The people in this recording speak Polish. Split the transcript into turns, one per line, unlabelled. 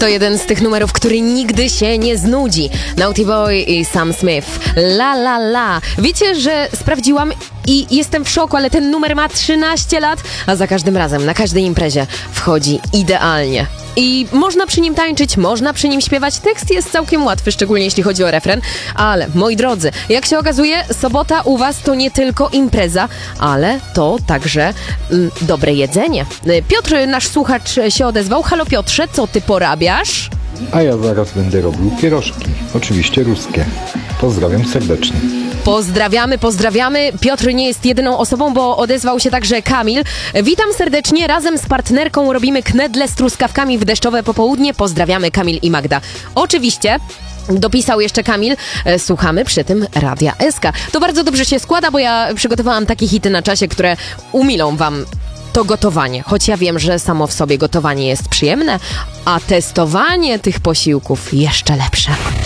To jeden z tych numerów, który nigdy się nie znudzi. Naughty Boy i Sam Smith. La la la. Wiecie, że sprawdziłam i jestem w szoku, ale ten numer ma 13 lat, a za każdym razem, na każdej imprezie wchodzi idealnie. I można przy nim tańczyć, można przy nim śpiewać. Tekst jest całkiem łatwy, szczególnie jeśli chodzi o refren. Ale, moi drodzy, jak się okazuje, sobota u was to nie tylko impreza, ale to także dobre jedzenie. Piotr, nasz słuchacz, się odezwał. Halo Piotrze, co ty porabiasz?
A ja zaraz będę robił pierożki. Oczywiście ruskie. Pozdrawiam serdecznie.
Pozdrawiamy. Piotr nie jest jedyną osobą, bo odezwał się także Kamil. Witam serdecznie, razem z partnerką robimy knedle z truskawkami w deszczowe popołudnie. Pozdrawiamy Kamil i Magda. Oczywiście, dopisał jeszcze Kamil, słuchamy przy tym Radia SK. To bardzo dobrze się składa, bo ja przygotowałam takie hity na czasie, które umilą wam to gotowanie. Choć ja wiem, że samo w sobie gotowanie jest przyjemne, a testowanie tych posiłków jeszcze lepsze.